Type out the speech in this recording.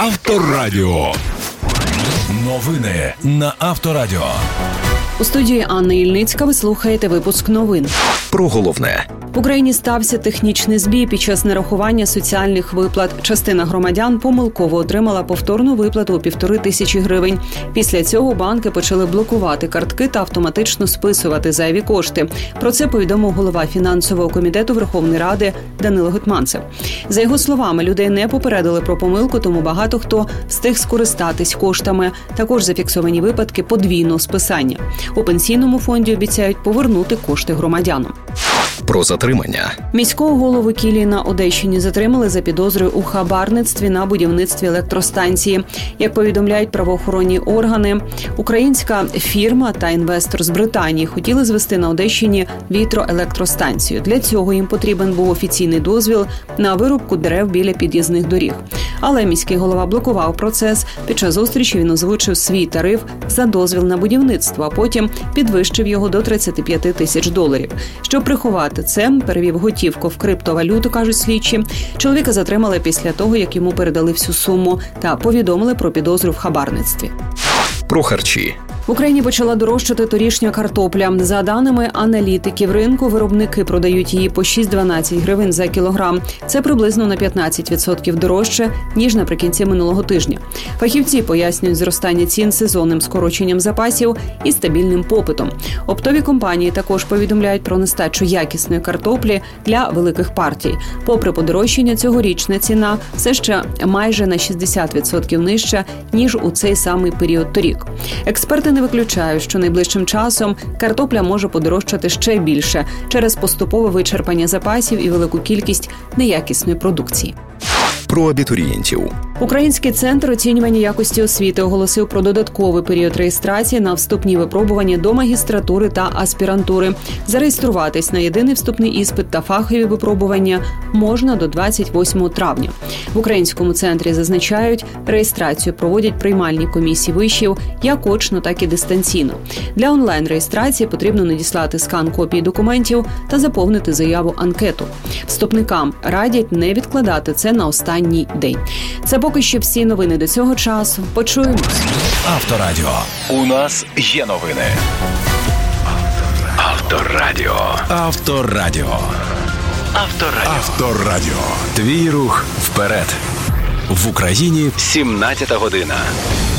Авторадіо. Новини на Авторадіо. У студії Анна Ільницька ви слухаєте випуск новин. Про головне. В Україні стався технічний збій під час нарахування соціальних виплат. Частина громадян помилково отримала повторну виплату у 1500 гривень. Після цього банки почали блокувати картки та автоматично списувати зайві кошти. Про це повідомив голова фінансового комітету Верховної Ради Данило Гетманцев. За його словами, людей не попередили про помилку, тому багато хто встиг скористатись коштами. Також зафіксовані випадки подвійного списання. У пенсійному фонді обіцяють повернути кошти громадянам. Про затримання. Міського голову Кілії на Одещині затримали за підозрою у хабарництві на будівництві електростанції. Як повідомляють правоохоронні органи, українська фірма та інвестор з Британії хотіли звести на Одещині вітроелектростанцію. Для цього їм потрібен був офіційний дозвіл на вирубку дерев біля під'їзних доріг. Але міський голова блокував процес. Під час зустрічі він озвучив свій тариф за дозвіл на будівництво, а потім підвищив його до $35 тисяч. Щоб приховати це, перевів готівку в криптовалюту, кажуть слідчі. Чоловіка затримали після того, як йому передали всю суму та повідомили про підозру в хабарництві. Про харчі. В Україні почала дорожчати торішня картопля. За даними аналітиків ринку, виробники продають її по 6-12 гривень за кілограм. Це приблизно на 15% дорожче, ніж наприкінці минулого тижня. Фахівці пояснюють зростання цін сезонним скороченням запасів і стабільним попитом. Оптові компанії також повідомляють про нестачу якісної картоплі для великих партій. Попри подорожчання, цьогорічна ціна все ще майже на 60% нижча, ніж у цей самий період торік. Експерти не виключають, що найближчим часом картопля може подорожчати ще більше через поступове вичерпання запасів і велику кількість неякісної продукції. Про абітурієнтів. Український центр оцінювання якості освіти оголосив про додатковий період реєстрації на вступні випробування до магістратури та аспірантури. Зареєструватись на єдиний вступний іспит та фахові випробування можна до 28 травня. В Українському центрі зазначають, реєстрацію проводять приймальні комісії вишів як очно, так і дистанційно. Для онлайн-реєстрації потрібно надіслати скан копії документів та заповнити заяву-анкету. Вступникам радять не відкладати це на останній день. Це поки що всі новини до цього часу. Почуємось. Авторадіо. У нас є новини. Авторадіо. Авторадіо. Авторадіо. Авторадіо. Твій рух вперед. В Україні 17 година.